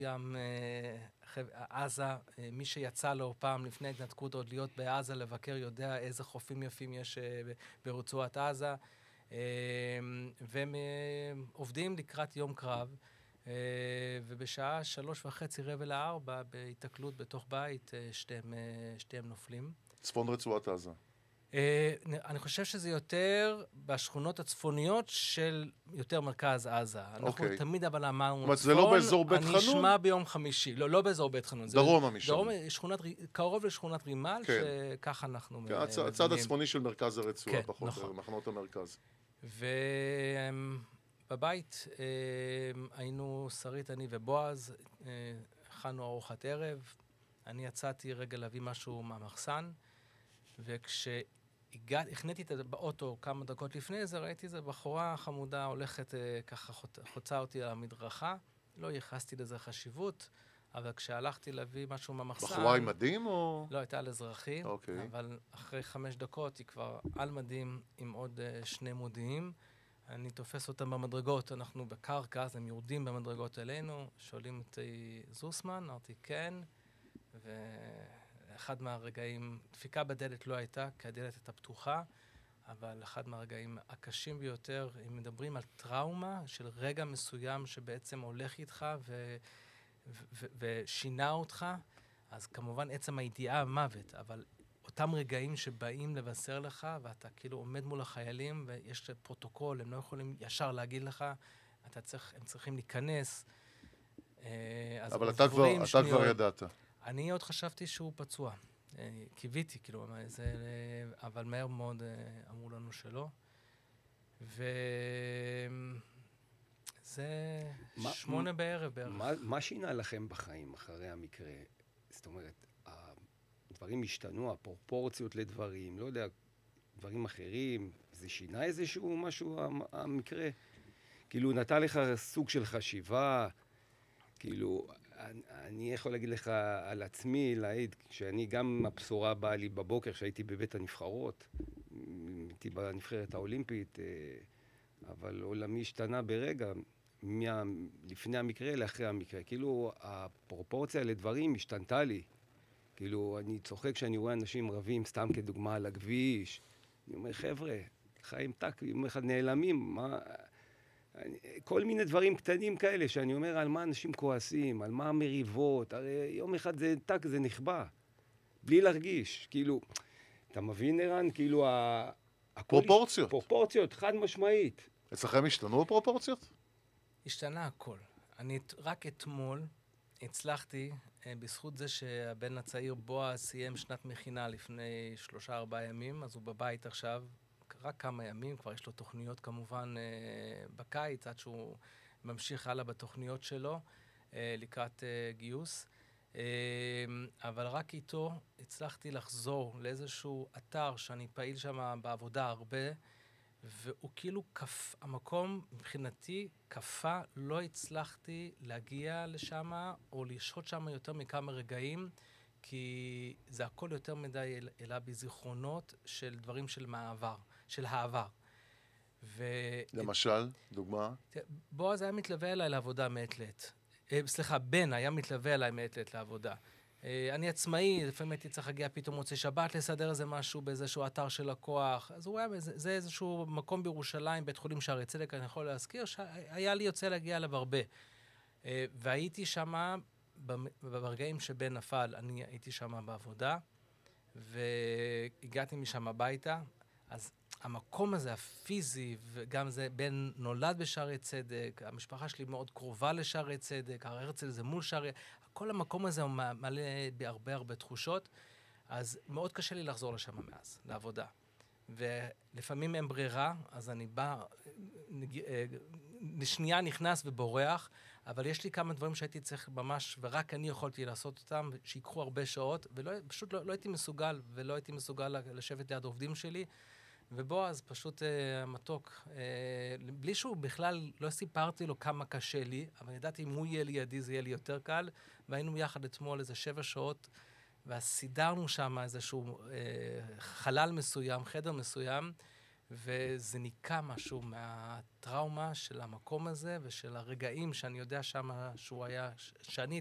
גם עזה, מי שיצא לו פעם לפני התנתקות עוד להיות בעזה לבקר יודע איזה חופים יפים יש ברצועת עזה, והם עובדים לקראת יום קרב, ובשעה 3:30 בהתקלות בתוך בית שתיהם נופלים. צפון רצועת עזה. אני חושב שזה יותר בשכונות הצפוניות של יותר מרכז עזה. אנחנו תמיד אבל אמרנו, זה לא באזור בית חנון? אני אשמע ביום חמישי. לא באזור בית חנון. דרומה משם. קרוב לשכונת רימל, שככה אנחנו מבינים. הצד הצפוני של מרכז הרצועה, פחות, מחנות המרכז. ובבית היינו שרית, אני ובועז, הכנו ארוחת ערב, אני יצאתי רגע להביא משהו מהמחסן, הכניתי את זה באוטו כמה דקות לפני זה, ראיתי איזה בחורה חמודה הולכת ככה חוצה אותי על המדרכה, לא ייחסתי לזה חשיבות, אבל כשהלכתי להביא משהו מהמחסן... בחורה עם מדים או...? לא, הייתה על אזרחי, אבל אחרי 5 דקות היא כבר על מדים עם עוד 2 מודיעים. אני תופס אותם במדרגות, אנחנו בקרקע, אז הם יורדים במדרגות אלינו, שואלים אותי זוסמן, אמרתי כן, אחד מהרגעים, דפיקה בדלת לא הייתה, כי הדלת הייתה פתוחה, אבל אחד מהרגעים הקשים ביותר, הם מדברים על טראומה של רגע מסוים שבעצם הולך איתך ושינה אותך, אז כמובן עצם הידיעה מוות, אבל אותם רגעים שבאים לבשר לך, ואתה כאילו עומד מול החיילים, ויש פרוטוקול, הם לא יכולים ישר להגיד לך, הם צריכים להיכנס. אבל אתה כבר ידעת. אני עוד חשבתי שהוא פצוע. קיוויתי, כאילו, אבל מהר מאוד אמרו לנו שלא. וזה 8 בערב בערך. מה שינה לכם בחיים אחרי המקרה? זאת אומרת, הדברים השתנו, הפרופורציות לדברים, לא יודע, דברים אחרים, זה שינה איזשהו משהו, המקרה? כאילו, נתן לך סוג של חשיבה, כאילו... אני יכול להגיד לך על עצמי, להעיד, כשאני גם הבשורה באה לי בבוקר, שהייתי בבית הנבחרות, הייתי בנבחרת האולימפית, אבל עולמי השתנה ברגע, לפני המקרה לאחרי המקרה. כאילו, הפרופורציה לדברים השתנתה לי. כאילו, אני צוחק כשאני רואה אנשים רבים, סתם כדוגמה על הכביש. אני אומר, חבר'ה, חיים טק, יום אחד נעלמים, מה... כל מיני דברים קטנים כאלה, שאני אומר על מה אנשים כועסים, על מה המריבות, הרי יום אחד זה טק, זה נכבה, בלי להרגיש, כאילו, אתה מבין ערן? כאילו, פרופורציות. פרופורציות, חד משמעית. אצלכם השתנו הפרופורציות? השתנה הכל. אני רק אתמול הצלחתי, בזכות זה שהבן הצעיר בועז סיים שנת מכינה לפני 3-4 ימים, אז הוא בבית עכשיו, רק כמה ימים, כבר יש לו תוכניות כמובן בקיץ, עד שהוא ממשיך הלאה בתוכניות שלו, לקראת גיוס. אבל רק איתו הצלחתי לחזור לאיזשהו אתר שאני פעיל שם בעבודה הרבה, והוא כאילו המקום מבחינתי קפה, לא הצלחתי להגיע לשם או לשהות שם יותר מכמה רגעים, כי זה הכל יותר מדי אלא בזיכרונות של דברים של העבר. למשל, דוגמה? בועז היה מתלווה אליי לעבודה מעת לעת. בן היה מתלווה אליי מעת לעת לעבודה. אני עצמאי, לפעמים הייתי צריך להגיע פתאום מוצאי שבת, לסדר איזה משהו באיזשהו אתר של לקוח. אז זה איזשהו מקום בירושלים, בית חולים שערי צדק, אני יכול להזכיר, שהיה לי יוצא להגיע אליו הרבה. והייתי שמה, ברגעים שבן נפל, אני הייתי שמה בעבודה, והגעתי משם הביתה, אז המקום הזה, הפיזי, וגם זה בן נולד בשערי צדק, המשפחה שלי מאוד קרובה לשערי צדק, הר הרצל זה מול שערי, כל המקום הזה הוא מלא בהרבה תחושות, אז מאוד קשה לי לחזור לשם מאז, לעבודה. ולפעמים אין ברירה, אז אני בא, לשנייה נכנס ובורח, אבל יש לי כמה דברים שהייתי צריך ממש, ורק אני יכולתי לעשות אותם, שיקחו הרבה שעות, ופשוט לא הייתי מסוגל, ולא הייתי מסוגל לשבת ליד עובדים שלי, ובועז פשוט מתוק, בלי שהוא בכלל, לא סיפרתי לו כמה קשה לי, אבל ידעתי אם הוא יהיה לידי זה יהיה לי יותר קל, והיינו יחד אתמול איזה 7 שעות, וסידרנו שם איזשהו חלל מסוים, חדר מסוים, וזה ניקה משהו מהטראומה של המקום הזה, ושל הרגעים שאני יודע שמה שהוא היה, שאני